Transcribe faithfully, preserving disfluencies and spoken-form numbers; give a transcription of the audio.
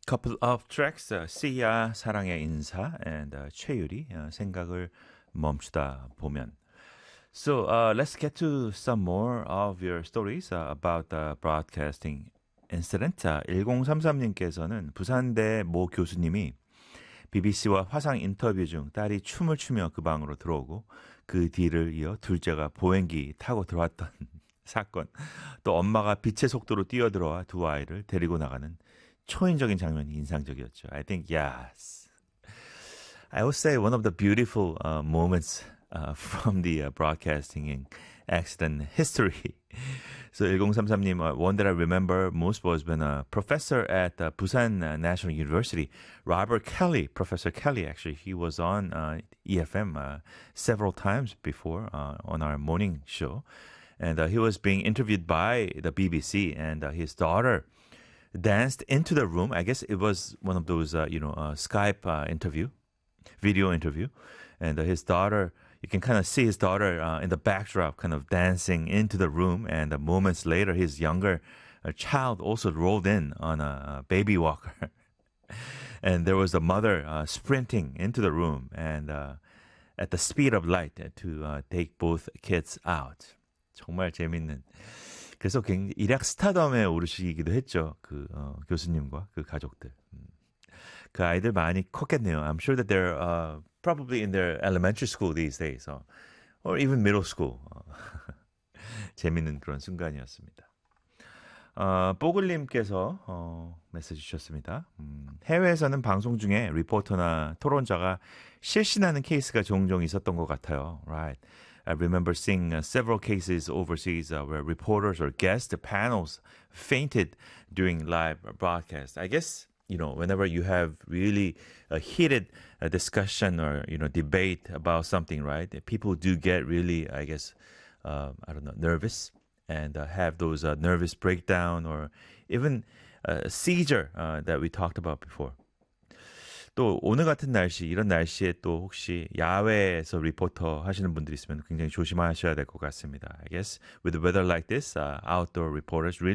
couple of tracks, uh, 씨야 사랑의 인사 and uh, 최유리 uh, 생각을 멈추다 보면. So uh, let's get to some more of your stories uh, about the broadcasting incident. 자, 천삼십삼님께서는 부산대 모 교수님이 비비씨와 화상 인터뷰 중 딸이 춤을 추며 그 방으로 들어오고 그 뒤를 이어 둘째가 보행기 타고 들어왔던 사건. 또 엄마가 빛의 속도로 뛰어들어와 두 아이를 데리고 나가는 초인적인 장면이 인상적이었죠. I think yes. I would say one of the beautiful uh, moments uh, from the uh, broadcasting accident history. So 천삼십삼님, uh, one that I remember most was when a professor at uh, Busan uh, National University, Robert Kelly, Professor Kelly, actually, he was on uh, E F M uh, several times before uh, on our morning show. And uh, he was being interviewed by the B B C, and uh, his daughter danced into the room. I guess it was one of those, uh, you know, uh, Skype uh, interview, video interview. And uh, his daughter, you can kind of see his daughter uh, in the backdrop kind of dancing into the room. And uh, moments later, his younger uh, child also rolled in on a, a baby walker. And there was a mother uh, sprinting into the room and uh, at the speed of light to uh, take both kids out. 정말 재밌는. 그래서 굉장히 일약 스타덤에 오르시기도 했죠. 그 어, 교수님과 그 가족들. 음. 그 아이들 많이 컸겠네요. I'm sure that they're uh, probably in their elementary school these days, uh, or even middle school. 재밌는 그런 순간이었습니다. 어, 뽀글님께서 어, 메시지 주셨습니다. 음, 해외에서는 방송 중에 리포터나 토론자가 실신하는 케이스가 종종 있었던 것 같아요. Right. I remember seeing uh, several cases overseas uh, where reporters or guest panels fainted during live broadcast. I guess, you know, whenever you have really a heated uh, discussion or, you know, debate about something, right? People do get really, I guess, uh, I don't know, nervous and uh, have those uh, nervous breakdown or even a seizure uh, that we talked about before. 또 오늘 같은 날씨, 이런 날씨에 또 혹시 야외에서 리포터 하시는 분들이 있으면 굉장히 조심하셔야 될 것 같습니다. I guess with the weather like this, uh, outdoor reporters really